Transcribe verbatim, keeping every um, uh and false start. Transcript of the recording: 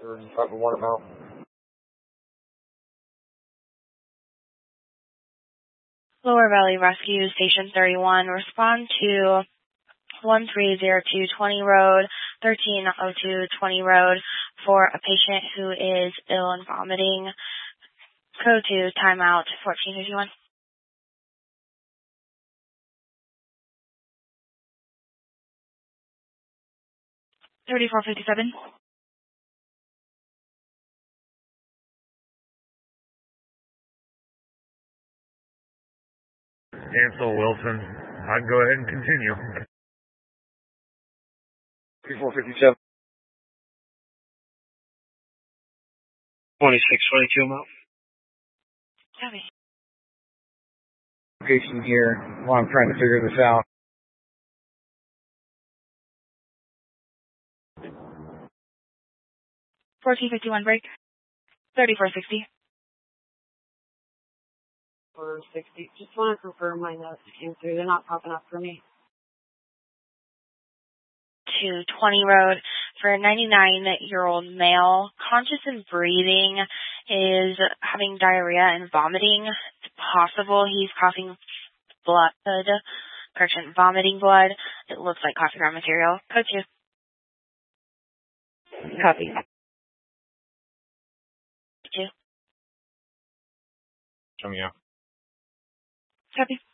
thirty-five oh one amount. Lower Valley Rescue Station thirty-one, respond to one three zero two twenty Road, thirteen oh two twenty Road for a patient who is ill and vomiting. Code to timeout fourteen fifty-one. thirty-four fifty-seven. Ansel Wilson. I can go ahead and continue. thirty-four fifty-seven. twenty-six twenty-two amount. Copy. Location here while I'm trying to figure this out. fourteen fifty-one break. thirty-four sixty. four sixty. Just want to confirm my notes came through. They're not popping up for me. To twenty Road for a ninety-nine-year-old male, conscious and breathing, is having diarrhea and vomiting. It's possible he's coughing blood, correction, vomiting blood. It looks like coffee ground material. Code two. Copy. Two. Coming out. Copy.